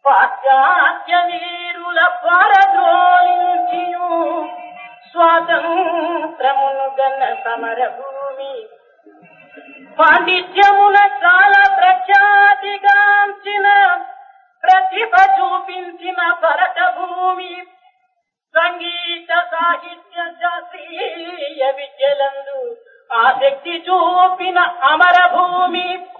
పాశ్చాత్య వీరుల పరద్రోలించియు స్వాతంత్రమును గన్న సమర భూమి, పాండిత్యమున చాలా ప్రఖ్యాతిగాంచిన ప్రతిభ చూపించిన భరత భూమి, సంగీత సాహిత్య శాస్త్రీయ విద్యలందు ఆసక్తి చూపిన అమర భూమి,